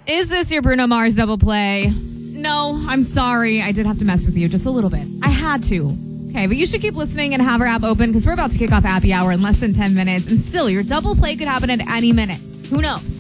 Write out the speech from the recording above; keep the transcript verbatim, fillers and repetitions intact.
Is this your Bruno Mars double play? No, I'm sorry. I did have to mess with you just a little bit. I had to. Okay, but you should keep listening and have our app open because we're about to kick off happy hour in less than ten minutes. And still, your double play could happen at any minute. Who knows?